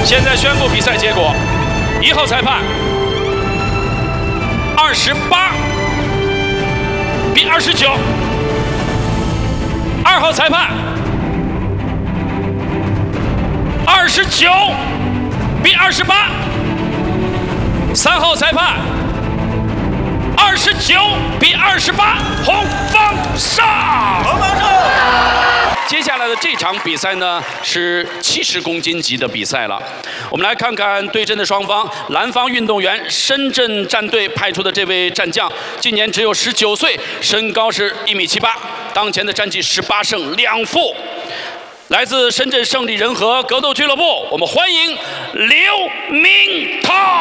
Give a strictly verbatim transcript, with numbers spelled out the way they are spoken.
现在宣布比赛结果：一号裁判二十八比二十九，二号裁判二十九比二十八，三号裁判二十九比二十八，红方胜。红方胜。接下来的这场比赛呢是七十公斤级的比赛了，我们来看看对阵的双方。蓝方运动员深圳战队派出的这位战将，今年只有十九岁，身高是一米七八，当前的战绩十八胜两负。来自深圳胜利人和格斗俱乐部，我们欢迎刘明涛。